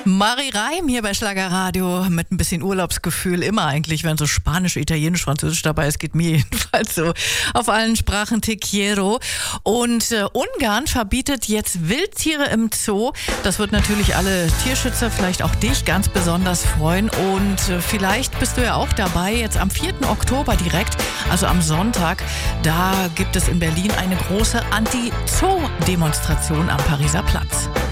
Marie Reim hier bei Schlagerradio mit ein bisschen Urlaubsgefühl. Immer eigentlich, wenn so Spanisch, Italienisch, Französisch dabei ist, geht mir jedenfalls so. Auf allen Sprachen te quiero. Und Ungarn verbietet jetzt Wildtiere im Zoo. Das wird natürlich alle Tierschützer, vielleicht auch dich, ganz besonders freuen. Und vielleicht bist du ja auch dabei, jetzt am 4. Oktober direkt, also am Sonntag. Da gibt es in Berlin eine große Anti-Zoo-Demonstration am Pariser Platz.